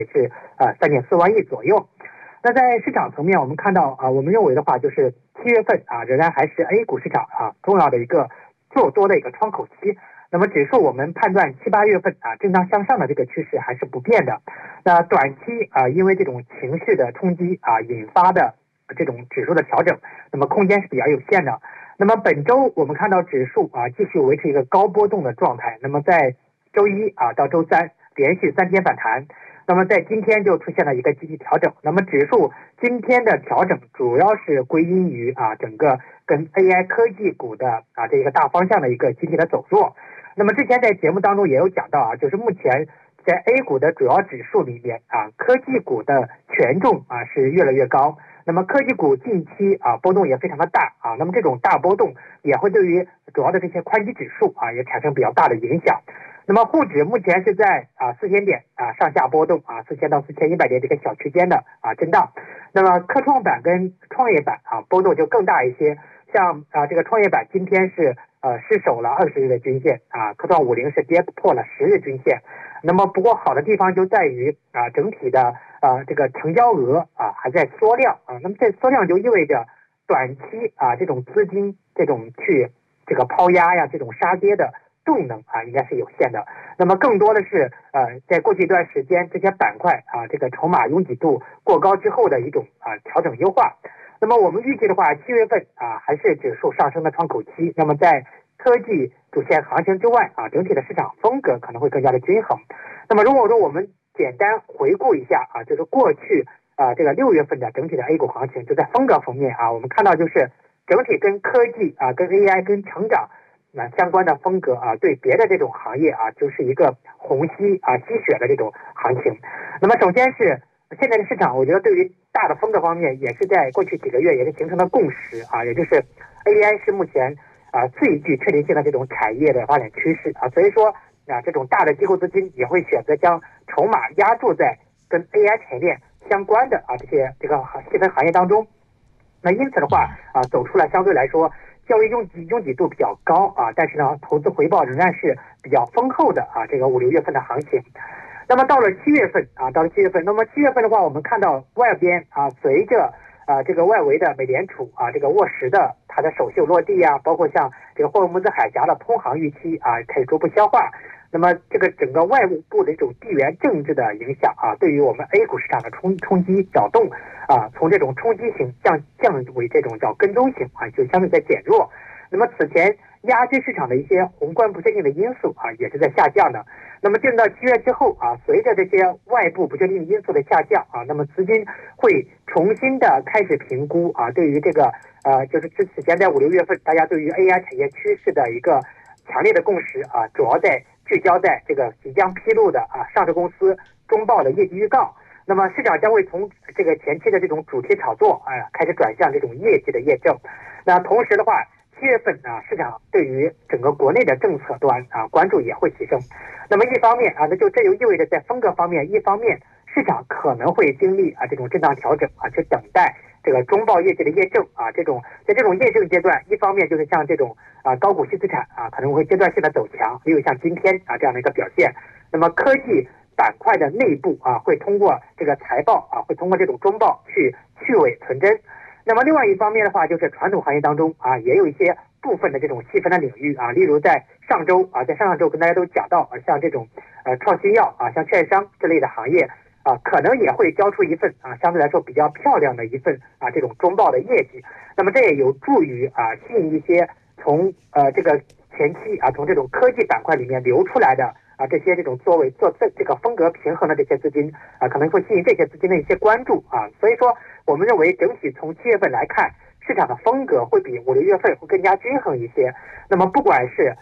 是3.4万亿左右。那在市场层面，我们看到我们认为的话，就是7月份仍然还是 A 股市场重要的一个做多的一个窗口期。那么指数我们判断7、8月份震荡向上的这个趋势还是不变的。那短期因为这种情绪的冲击引发的这种指数的调整，那么空间是比较有限的。那么本周我们看到指数继续维持一个高波动的状态。那么在周一到周三连续3天反弹。那么在今天就出现了一个集体调整。那么指数今天的调整主要是归因于整个跟 AI 科技股的这个大方向的一个集体的走弱。那么之前在节目当中也有讲到就是目前在 A 股的主要指数里面科技股的权重是越来越高。那么科技股近期波动也非常的大那么这种大波动也会对于主要的这些宽基指数也产生比较大的影响。那么沪指目前是在4000点上下波动4000到4100点这个小区间的震荡。那么科创板跟创业板波动就更大一些。像这个创业板今天是失守了20日的均线科创50是跌破了10日均线。那么不过好的地方就在于整体的这个成交额还在缩量那么这缩量就意味着短期这种资金这种去这个抛压呀这种杀跌的动能应该是有限的。那么更多的是在过去一段时间这些板块这个筹码拥挤度过高之后的一种调整优化。那么我们预计的话7月份还是指数上升的窗口期。那么在科技主线行情之外整体的市场风格可能会更加的均衡。那么如果说我们简单回顾一下就是过去这个6月份的整体的 A 股行情，就在风格方面我们看到就是整体跟科技跟 AI 跟成长相关的风格对别的这种行业就是一个虹吸血的这种行情。那么首先是现在的市场，我觉得对于大的风格方面也是在过去几个月也是形成了共识也就是 AI 是目前最具确定性的这种产业的发展趋势所以说这种大的机构资金也会选择将筹码压注在跟 AI 产业链相关的这个细分行业当中。那因此的话走出了相对来说交易拥挤度比较高但是呢投资回报仍然是比较丰厚的这个5、6月份的行情。那么到了7月份那么7月份的话，我们看到外边随着这个外围的美联储这个沃实的它的首秀落地包括像这个霍尔木兹海峡的通航预期开始逐步消化。那么这个整个外部的这种地缘政治的影响对于我们 A 股市场的冲击搅动从这种冲击型降为这种叫跟踪型就相对在减弱。那么此前压制市场的一些宏观不确定的因素也是在下降的。那么进到7月之后随着这些外部不确定因素的下降那么资金会重新的开始评估对于这个就是此前在5、6月份大家对于 AI 产业趋势的一个强烈的共识主要聚焦在这个即将披露的上市公司中报的业绩预告。那么市场将会从这个前期的这种主题炒作开始转向这种业绩的验证。那同时的话7月份市场对于整个国内的政策端关注也会提升。那么一方面那就这就意味着在风格方面，一方面市场可能会经历这种震荡调整去等待这个中报业绩的验证在这种验证阶段，一方面就是像这种高股息资产可能会阶段性的走强，例如像今天这样的一个表现。那么科技板块的内部会通过这个财报会通过这种中报去伪存真。那么另外一方面的话，就是传统行业当中也有一些部分的这种细分的领域例如在上上周跟大家都讲到像这种创新药像券商这类的行业可能也会交出一份相对来说比较漂亮的一份这种中报的业绩。那么这也有助于吸引一些从这个前期从这种科技板块里面流出来的这些这种做这个风格平衡的这些资金可能会吸引这些资金的一些关注所以说我们认为整体从7月份来看，市场的风格会比5、6月份会更加均衡一些。那么不管是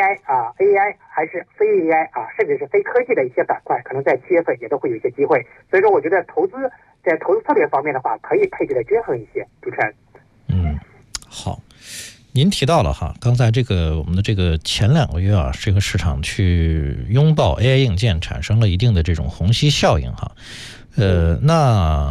AI 还是非 AI 甚至是非科技的一些板块，可能在7月份也都会有一些机会。所以说我觉得在投资策略方面的话，可以配置的均衡一些。主持人好，您提到了刚才我们的这个前2个月这个市场去拥抱 AI 硬件产生了一定的这种虹吸效应那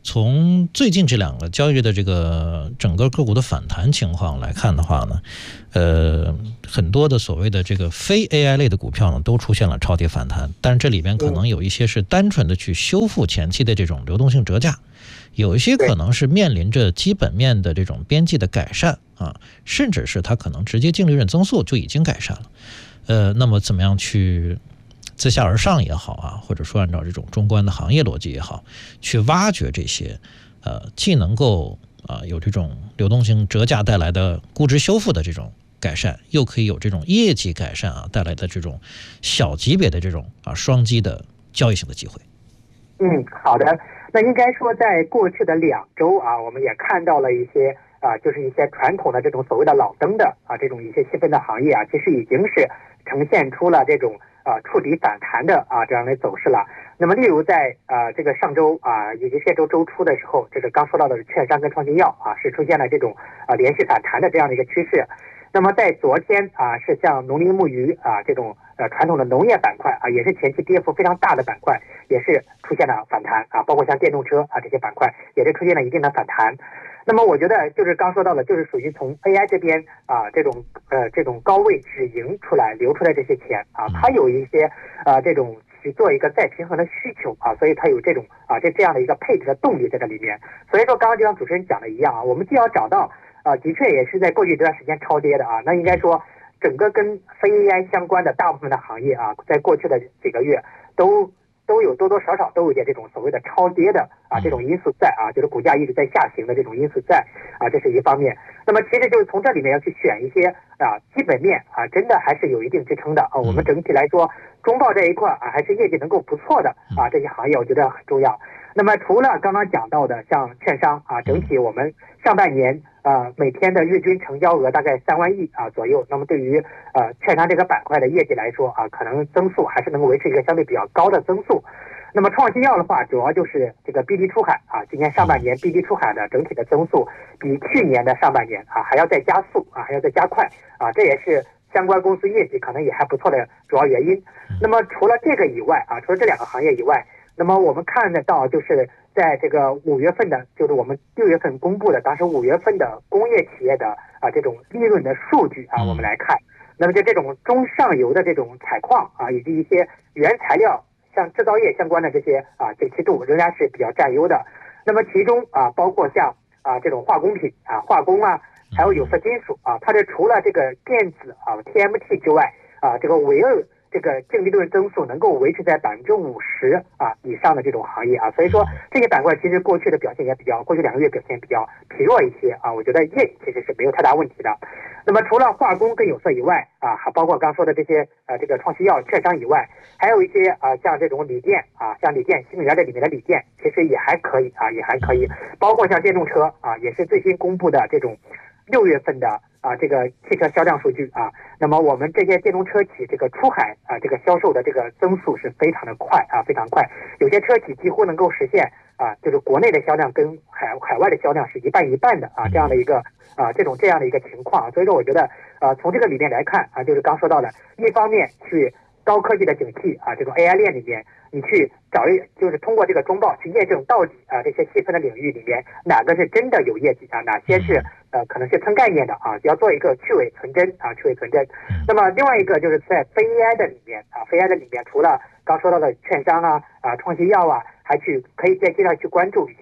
从最近这2个交易日的这个整个个股的反弹情况来看的话呢，很多的所谓的这个非 AI 类的股票呢都出现了超跌反弹，但是这里边可能有一些是单纯的去修复前期的这种流动性折价，有一些可能是面临着基本面的这种边际的改善啊，甚至是它可能直接净利润增速就已经改善了。那么怎么样去自下而上也好啊，或者说按照这种中观的行业逻辑也好，去挖掘这些既能够有这种流动性折价带来的估值修复的这种改善，又可以有这种业绩改善带来的这种小级别的这种双击的交易性的机会。 好的。那应该说在过去的2周我们也看到了一些就是一些传统的这种所谓的老登的这种一些细分的行业其实已经是呈现出了这种触底反弹的这样的走势了。那么例如在这个上周以及这周周初的时候，这个刚说到的券商跟创新药是出现了这种连续反弹的这样的一个趋势。那么在昨天是像农林牧渔这种传统的农业板块也是前期跌幅非常大的板块，也是出现了反弹包括像电动车这些板块也是出现了一定的反弹。那么我觉得就是刚说到的，就是属于从 AI 这边这种高位止盈出来流出来这些钱它有一些这种去做一个再平衡的需求所以它有这种这样的一个配置的动力在这里面。所以说刚刚就像主持人讲的一样我们既要找到的确也是在过去这段时间超跌的那应该说整个跟非 AI 相关的大部分的行业在过去的几个月都有多多少少都有点这种所谓的超跌的这种因素在就是股价一直在下行的这种因素在这是一方面。那么其实就是从这里面要去选一些基本面真的还是有一定支撑的我们整体来说中报这一块还是业绩能够不错的这些行业我觉得很重要。那么除了刚刚讲到的像券商整体我们上半年每天的日均成交额大概3万亿左右，那么对于券商这个板块的业绩来说可能增速还是能够维持一个相对比较高的增速。那么创新药的话主要就是这个 BD 出海今年上半年 BD 出海的整体的增速比去年的上半年还要再加速还要再加快这也是相关公司业绩可能也还不错的主要原因。那么除了这个以外除了这2个行业以外，那么我们看得到就是在这个5月份的就是我们6月份公布的当时5月份的工业企业的这种利润的数据我们来看，那么就这种中上游的这种采矿以及一些原材料像制造业相关的这些景气度仍然是比较占优的。那么其中包括像这种化工品化工还有有色金属它这除了这个电子TMT 之外这个唯二这个净利润增速能够维持在50%以上的这种行业所以说这些板块其实过去的表现也比较，过去2个月表现比较疲弱一些我觉得业绩其实是没有太大问题的。那么除了化工跟有色以外还包括刚说的这些这个创新药券商以外，还有一些像这种锂电像锂电新能源这里面的锂电其实也还可以也还可以，包括像电动车也是最新公布的这种6月份的这个汽车销量数据那么我们这些电动车企这个出海这个销售的这个增速是非常的快非常快，有些车企几乎能够实现就是国内的销量跟海外的销量是一半一半的这样的一个这样的一个情况。所以说我觉得从这个里面来看就是刚说到的，一方面去高科技的景气这种 AI 链里面，你去就是通过这个中报去验证到底这些细分的领域里面哪个是真的有业绩哪些是可能是蹭概念的要做一个去伪存真去伪存真。那么另外一个就是在非 AI 的里面非 AI 的里面除了刚说到的券商创新药还可以再接着去关注